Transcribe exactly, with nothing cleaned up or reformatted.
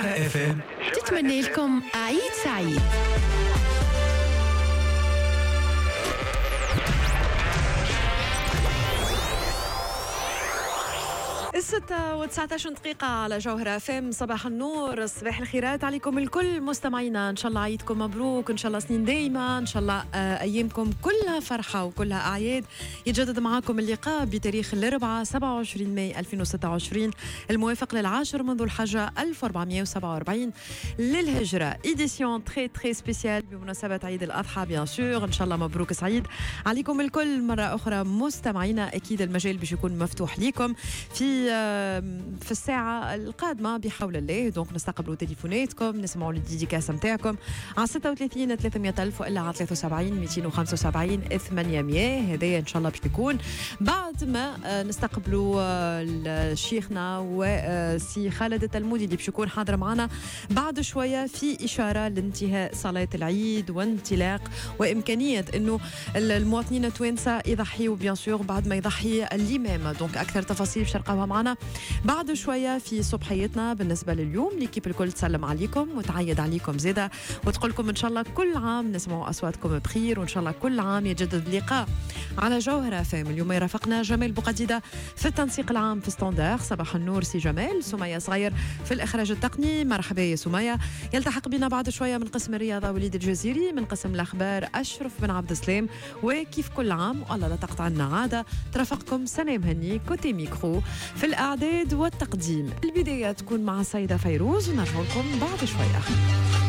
جوهرة اف ام تتمنى لكم عيد سعيد. الستة وتسعة عشر دقيقة على جوهرة فم. صباح النور، صباح الخيرات عليكم الكل مستمعينا. إن شاء الله عيدكم مبروك، إن شاء الله سنين دايما، إن شاء الله أيامكم كلها فرحة وكلها أعياد. يتجدد معكم اللقاء بتاريخ الأربعاء سبعة وعشرين ماي ألفين وستة وعشرين الموافق للعاشر منذ الحجة ألف وأربعمائة وسبعة وأربعين للهجرة. إديسيون تري تري سبيسيال بمناسبة عيد الأضحى بيان سور. إن شاء الله مبروك سعيد عليكم الكل مرة أخرى مستمعينا. أكيد المجال باش يكون مفتوح ليكم في في الساعة القادمة بحول الله. دونك نستقبلوا تليفوناتكم، نسمعوا الديديكاس متاعكم على ستة وثلاثين ثلاثمائة ألف وإلا على ثلاثة وسبعين مئتين وخمسة وسبعين ثمانمائة. هذا إن شاء الله باش يكون بعد ما نستقبلوا شيخنا وسي خالد التلمودي اللي باش يكون حاضر معنا بعد شوية في إشارة لانتهاء صلاة العيد وانطلاق وإمكانية إنه المواطنين التوانسة يضحيوا بيان سور بعد ما يضحي الإمام. دونك أكثر تفاصيل باش تلقاوها معنا بعد شوية في صبحيتنا. بالنسبة لليوم ليكيب الكل تسلم عليكم وتعيد عليكم زيادة وتقول لكم إن شاء الله كل عام نسمعوا أصواتكم بخير، وإن شاء الله كل عام يجدد اللقاء على جوهرة فام. اليوم يرافقنا جمال بوقديدة في التنسيق العام في ستاندار. صباح النور سي جمال. سمية صغير في الإخراج التقني. مرحبا يا سمية. يلتحق بنا بعد شوية من قسم الرياضة وليد الجزيري، من قسم الأخبار أشرف بن عبد السلام. وكيف كل عام والله لا تقطع لنا عادة ترافقكم سنة مهني كوتي ميكرو في الإعداد والتقديم. البداية تكون مع السيدة فيروز ونرجع لكم بعد شوية.